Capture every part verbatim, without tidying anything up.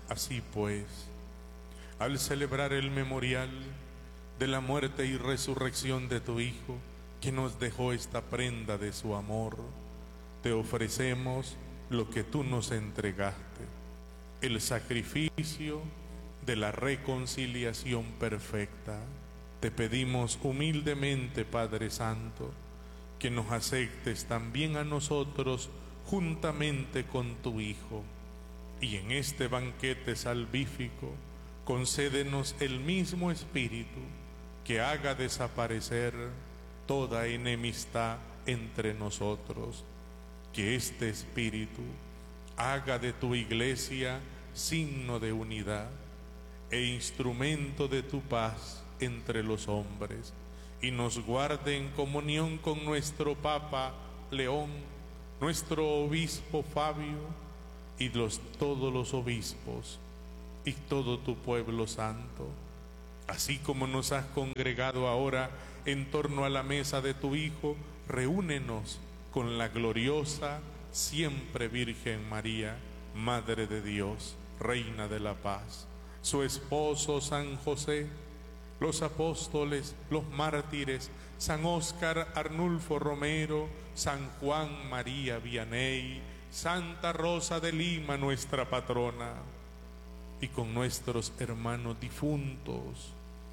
Así pues, al celebrar el memorial de la muerte y resurrección de tu Hijo, que nos dejó esta prenda de su amor, te ofrecemos lo que tú nos entregaste, el sacrificio de la reconciliación perfecta. Te pedimos humildemente, Padre Santo, que nos aceptes también a nosotros juntamente con tu Hijo, y en este banquete salvífico concédenos el mismo Espíritu que haga desaparecer toda enemistad entre nosotros. Que este Espíritu haga de tu Iglesia signo de unidad e instrumento de tu paz entre los hombres, y nos guarde en comunión con nuestro Papa León, nuestro Obispo Fabio, y los, todos los obispos, y todo tu pueblo santo. Así como nos has congregado ahora en torno a la mesa de tu Hijo, reúnenos con la gloriosa, siempre Virgen María, Madre de Dios, Reina de la Paz, su esposo San José, los apóstoles, los mártires, San Óscar Arnulfo Romero, San Juan María Vianney, Santa Rosa de Lima, nuestra patrona, y con nuestros hermanos difuntos.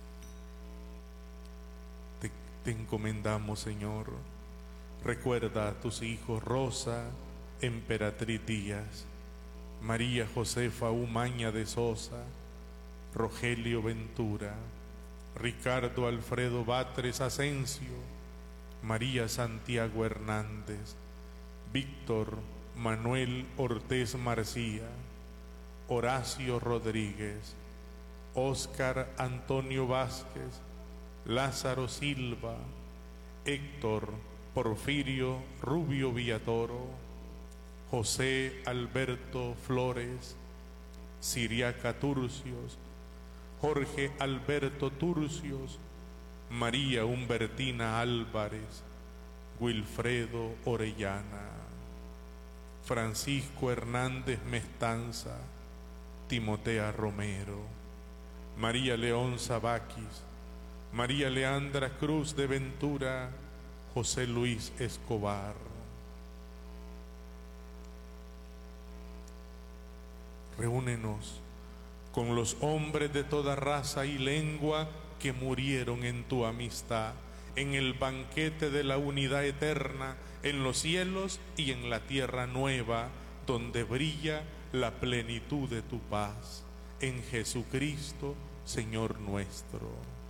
Te, te encomendamos, Señor. Recuerda a tus hijos Rosa, Emperatriz Díaz, María Josefa Umaña de Sosa, Rogelio Ventura, Ricardo Alfredo Batres Asensio, María Santiago Hernández, Víctor Manuel Ortiz Marcía, Horacio Rodríguez, Óscar Antonio Vázquez, Lázaro Silva, Héctor Porfirio Rubio Villatoro, José Alberto Flores, Siriaca Turcios, Jorge Alberto Turcios, María Humbertina Álvarez, Wilfredo Orellana, Francisco Hernández Mestanza, Timotea Romero, María León Zabaquis, María Leandra Cruz de Ventura, José Luis Escobar. Reúnenos con los hombres de toda raza y lengua que murieron en tu amistad, en el banquete de la unidad eterna, en los cielos y en la tierra nueva, donde brilla la plenitud de tu paz. En Jesucristo, Señor nuestro.